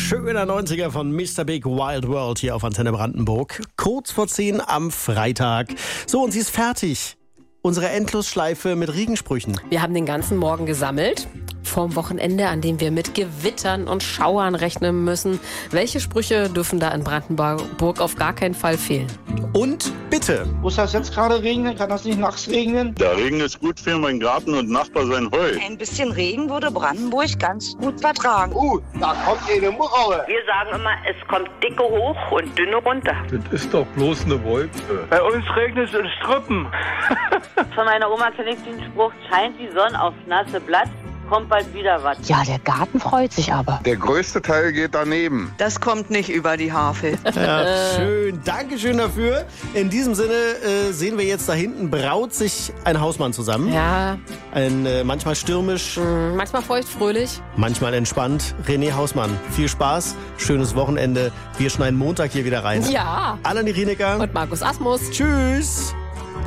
schöner 90er von Mr. Big Wild World hier auf Antenne Brandenburg. Kurz vor 10 am Freitag. So, und sie ist fertig. Unsere Endlosschleife mit Regensprüchen. Wir haben den ganzen Morgen gesammelt. Vorm Wochenende, an dem wir mit Gewittern und Schauern rechnen müssen. Welche Sprüche dürfen da in Brandenburg auf gar keinen Fall fehlen? Und bitte. Muss das jetzt gerade regnen? Kann das nicht nachts regnen? Der Regen ist gut für meinen Garten und Nachbar sein Heu. Ein bisschen Regen würde Brandenburg ganz gut vertragen. Da kommt eine Murraue. Wir sagen immer, es kommt dicke hoch und dünne runter. Das ist doch bloß eine Wolke. Bei uns regnet es in Strüppen. Von meiner Oma kenne ich den Spruch, scheint die Sonne aufs nasse Blatt, kommt bald wieder was. Ja, der Garten freut sich aber. Der größte Teil geht daneben. Das kommt nicht über die Havel. Ja, schön. Dankeschön dafür. In diesem Sinne sehen wir jetzt da hinten, braut sich ein Hausmann zusammen. Ja, Manchmal stürmisch, manchmal feuchtfröhlich. manchmal entspannt. René Hausmann, viel Spaß, schönes Wochenende. Wir schneiden Montag hier wieder rein. Ja. Alan Irinecker. Und Markus Asmus. Tschüss.